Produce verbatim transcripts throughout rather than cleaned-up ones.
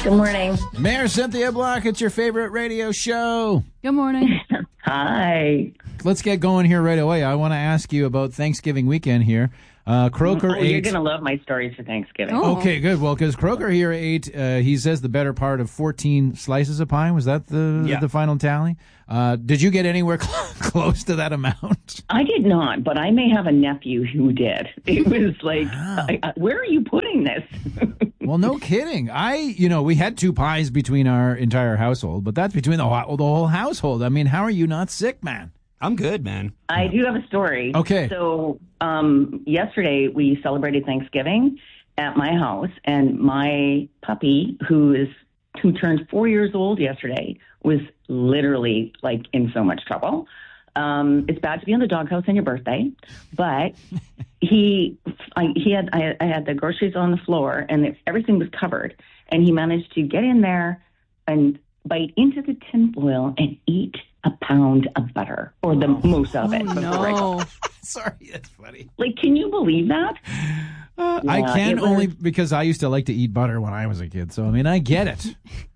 Good morning. Mayor Cynthia Block, it's your favorite radio show. Good morning. Hi. Let's get going here right away. I want to ask you about Thanksgiving weekend here. Uh, Croker oh, ate... You're going to love my stories for Thanksgiving. Oh. Okay, good. Well, because Croker here ate, uh, he says, the better part of fourteen slices of pie. Was that the Yeah. the final tally? Uh, did you get anywhere cl- close to that amount? I did not, but I may have a nephew who did. It was like, Wow. I, I, where are you putting this? Well, no kidding. I, you know, we had two pies between our entire household, but that's between the whole, the whole household. I mean, how are you not sick, man? I'm good, man. I do have a story. Okay. So um, yesterday we celebrated Thanksgiving at my house, and my puppy, who is who turned four years old yesterday, was literally like in so much trouble. Um, it's bad to be in the doghouse on your birthday, but he I, he had I, I had the groceries on the floor, and it, everything was covered, and he managed to get in there and bite into the tinfoil and eat a pound of butter, or the most of it. Oh, before I go. no. Sorry, that's funny. Like, can you believe that? Uh, I Yeah, can it was- only because I used to like to eat butter when I was a kid. So, I mean, I get it.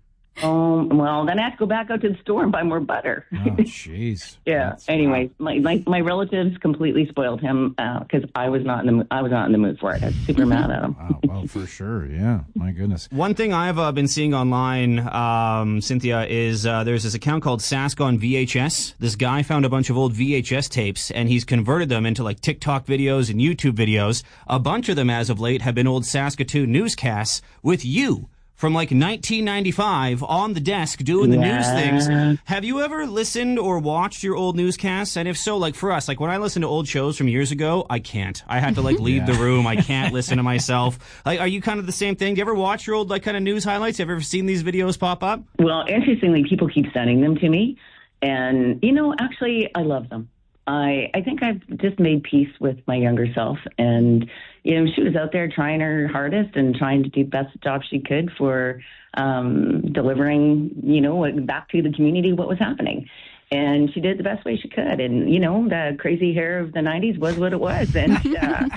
Um, well, then I have to go back out to the store and buy more butter. Oh, jeez. Yeah. That's- Anyways, my, my my relatives completely spoiled him because I was not in the mo- I was not in the mood for it. I was super mad at him. Wow, well, for sure. Yeah. My goodness. One thing I've uh, been seeing online, um, Cynthia, is uh, there's this account called Sask on V H S. This guy found a bunch of old V H S tapes, and he's converted them into like TikTok videos and YouTube videos. A bunch of them, as of late, have been old Saskatoon newscasts with you from like nineteen ninety-five on the desk doing the news things. Have you ever listened or watched your old newscasts? And if so, like for us, like when I listen to old shows from years ago, I can't. I had to like leave Yeah. the room. I can't listen to myself. Like, are you kind of the same thing? Do you ever watch your old like kind of news highlights? Have you ever seen these videos pop up? Well, interestingly, people keep sending them to me, and you know, actually, I love them. I I think I've just made peace with my younger self, and you know, she was out there trying her hardest and trying to do the best job she could for um, delivering, you know, back to the community what was happening. And she did the best way she could. And, you know, the crazy hair of the nineties was what it was. And uh,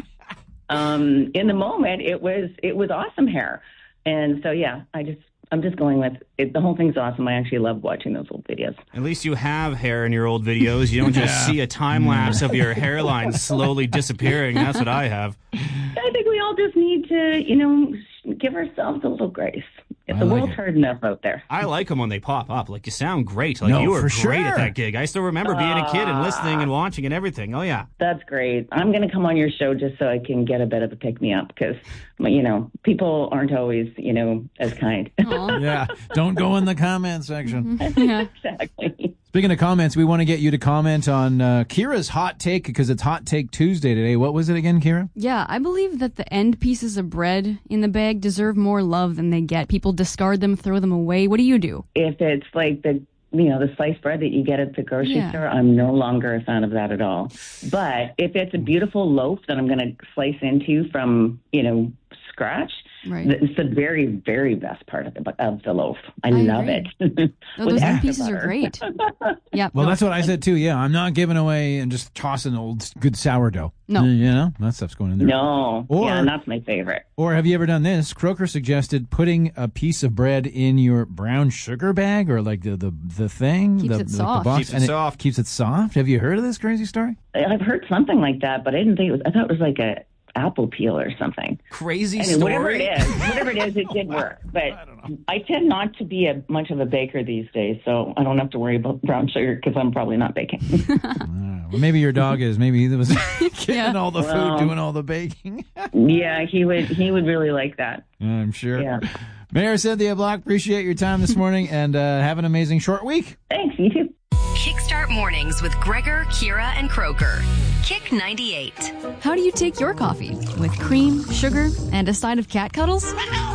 um, in the moment, it was it was awesome hair. And so, yeah, I just I'm just going with it. The whole thing's awesome. I actually love watching those old videos. At least you have hair in your old videos. You don't just see a time lapse of your hairline slowly disappearing. That's what I have. I think we all just need to, you know, give ourselves a little grace. I The like world's it. hard enough out there. I like them when they pop up. Like, you sound great. Like, No, you were for great sure. at that gig. I still remember being a kid and listening and watching and everything. Oh, yeah. That's great. I'm going to come on your show just so I can get a bit of a pick-me-up because, you know, people aren't always, you know, as kind. Aw. Yeah. Don't go in the comment section. Yeah. Exactly. Speaking of comments, we want to get you to comment on uh, Kira's hot take because it's Hot Take Tuesday today. What was it again, Kira? Yeah, I believe that the end pieces of bread in the bag deserve more love than they get. People discard them, throw them away. What do you do? If it's like the, you know, the sliced bread that you get at the grocery Yeah. store, I'm no longer a fan of that at all. But if it's a beautiful loaf that I'm going to slice into from, you know, scratch, Right. it's the very, very best part of the, of the loaf. I, I love agree. it. No, With those end extra pieces are butter. great. Yeah. Well, no, that's what I said too. Yeah, I'm not giving away and just tossing old good sourdough. No. Uh, you know, that stuff's going in there. No. Or- yeah, and that's my favorite. Or have you ever done this? Croker suggested putting a piece of bread in your brown sugar bag or like the the, the thing. Keeps the, it the, soft. The box, Keeps it and soft. Keeps it soft. Have you heard of this crazy story? I've heard something like that, but I didn't think it was, I thought it was like a apple peel or something. Crazy I mean, story. whatever it is, whatever it is, it did work. But I, I tend not to be a much of a baker these days, so I don't have to worry about brown sugar because I'm probably not baking. Uh, well, maybe your dog is. Maybe he was getting Yeah. all the Well- food, doing all the baking. Yeah, he would he would really like that. I'm sure. Yeah. Mayor Cynthia Block, appreciate your time this morning and uh, have an amazing short week. Thanks, you too. Kickstart Mornings with Gregor, Kira, and Croker. Kick ninety-eight. How do you take your coffee? With cream, sugar, and a side of cat cuddles?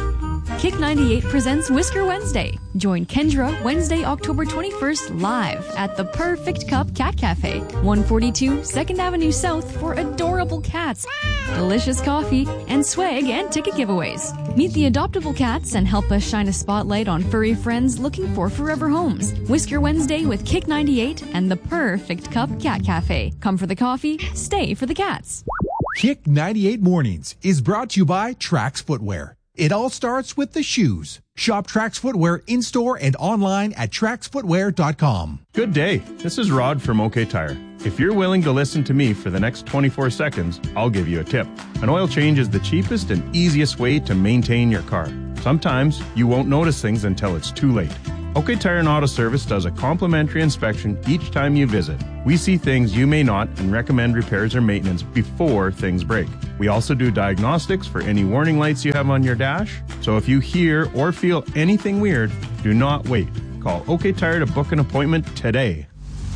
Kick ninety-eight presents Whisker Wednesday. Join Kendra Wednesday, October twenty-first live at the Perfect Cup Cat Cafe, one forty-two second Avenue South for adorable cats, delicious coffee, and swag and ticket giveaways. Meet the adoptable cats and help us shine a spotlight on furry friends looking for forever homes. Whisker Wednesday with Kick ninety-eight and the Perfect Cup Cat Cafe. Come for the coffee, stay for the cats. Kick ninety-eight Mornings is brought to you by Trax Footwear. It all starts with the shoes. Shop Trax Footwear in-store and online at trax footwear dot com. Good day. This is Rod from OK Tire. If you're willing to listen to me for the next twenty-four seconds, I'll give you a tip. An oil change is the cheapest and easiest way to maintain your car. Sometimes you won't notice things until it's too late. OK Tire and Auto Service does a complimentary inspection each time you visit. We see things you may not and recommend repairs or maintenance before things break. We also do diagnostics for any warning lights you have on your dash. So if you hear or feel anything weird, do not wait. Call OK Tire to book an appointment today.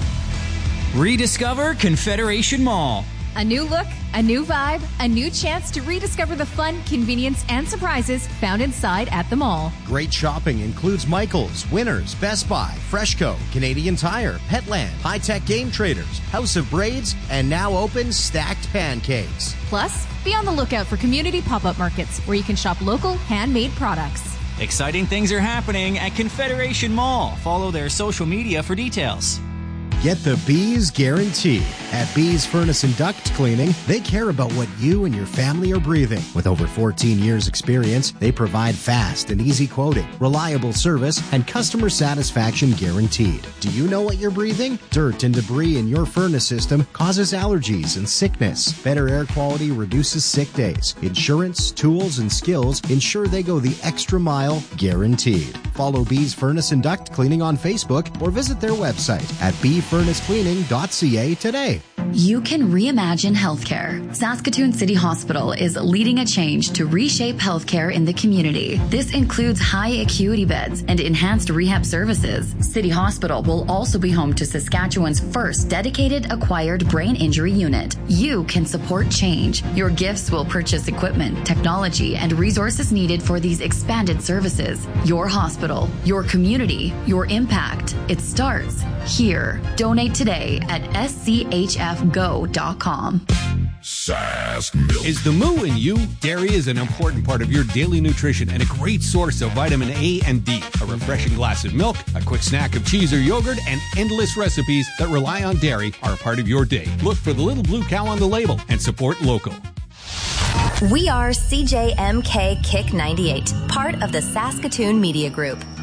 Rediscover Confederation Mall. A new look, a new vibe, a new chance to rediscover the fun, convenience, and surprises found inside at the mall. Great shopping includes Michael's, Winners, Best Buy, Freshco, Canadian Tire, Petland, High Tech Game Traders, House of Braids, and now open Stacked Pancakes. Plus, be on the lookout for community pop-up markets where you can shop local, handmade products. Exciting things are happening at Confederation Mall. Follow their social media for details. Get the Bees guarantee. At Bees Furnace and Duct Cleaning, they care about what you and your family are breathing. With over fourteen years experience, they provide fast and easy quoting, reliable service, and customer satisfaction guaranteed. Do you know what you're breathing? Dirt and debris in your furnace system causes allergies and sickness. Better air quality reduces sick days. Insurance, tools, and skills ensure they go the extra mile, guaranteed. Follow Bees Furnace and Duct Cleaning on Facebook or visit their website at bee furnace cleaning dot c a today. You can reimagine healthcare. Saskatoon City Hospital is leading a change to reshape healthcare in the community. This includes high acuity beds and enhanced rehab services. City Hospital will also be home to Saskatchewan's first dedicated acquired brain injury unit. You can support change. Your gifts will purchase equipment, technology, and resources needed for these expanded services. Your hospital, your community, your impact. It starts here. Donate today at s c h f go dot com. Sask Milk. Is the moo in you? Dairy is an important part of your daily nutrition and a great source of vitamin A and D. A refreshing glass of milk, a quick snack of cheese or yogurt, and endless recipes that rely on dairy are a part of your day. Look for the little blue cow on the label and support local. We are C J M K Kick ninety-eight, part of the Saskatoon Media Group.